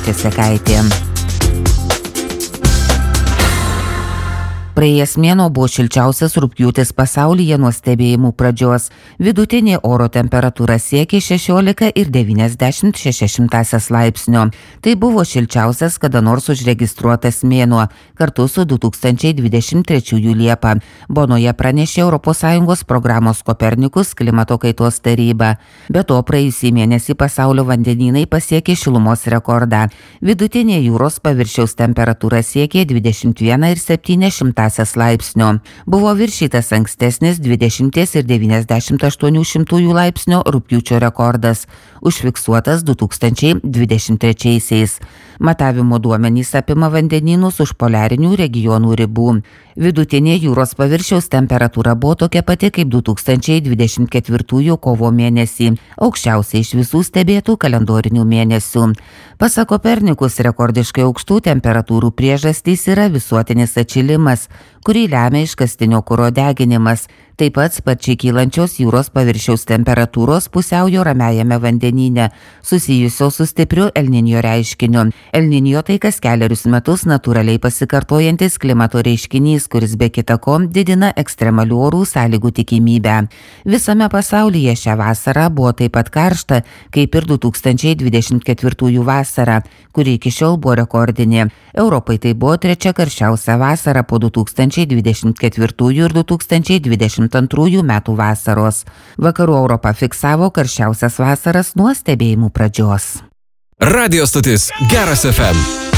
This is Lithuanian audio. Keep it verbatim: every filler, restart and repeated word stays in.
Česekaitė. Praėjęs mėnuo buvo šilčiausias rugpjūtis pasaulyje nuo stebėjimų pradžios. Vidutinė oro temperatūra siekė šešiolika ir devyniasdešimt šešias šimtąsias laipsnio. Tai buvo šilčiausias kada nors užregistruotas mėnuo, kartu su du tūkstančiai dvidešimt trečiųjų Liepą. Bonoje pranešė Europos Sąjungos programos Kopernikus klimato kaitos taryba. Be to, praėjusį mėnesį pasaulio vandenynai pasiekė šilumos rekordą. Vidutinė jūros paviršiaus temperatūra siekė dvidešimt vieną ir septynias šimtąsias laipsnio. Buvo viršytas ankstesnis dvidešimt ir devyniasdešimt aštuonių šimtųjų laipsnio rugpjūčio rekordas, užfiksuotas du tūkstančiai dvidešimt trečiaisiais. Matavimo duomenys apima vandenynus už poliarinių regionų ribų. Vidutinė jūros paviršiaus temperatūra buvo tokia pati kaip du tūkstančiai dvidešimt ketvirtųjų kovo mėnesį, aukščiausia iš visų stebėtų kalendorinių mėnesių. Pasak Kopernikus, rekordiškai aukštų temperatūrų priežastys yra visuotinis atšilimas, kurį lemia iškastinio kuro deginimas, taip pat sparčiai kylančios jūros paviršiaus temperatūros pusiaujo ramiajame vandenyne, susijusios su stipriu El Niño reiškiniu. El Niño tai kas kelerius metus natūraliai pasikartojantis klimato reiškinys, kuris be kita ko didina ekstremalių orų sąlygų tikimybę. Visame pasaulyje šią vasarą buvo taip pat karšta, kaip ir du tūkstančiai dvidešimt ketvirtųjų vasara, kuri iki šiol buvo rekordinė. Europai tai buvo trečia karščiausia vasara po du tūkstančiai dvidešimt ketvirtųjų ir du tūkstančiai dvidešimt antrųjų metų vasaros. Vakarų Europa fiksavo karščiausias vasaras nuo stebėjimų pradžios. Radio stotis Geras F M.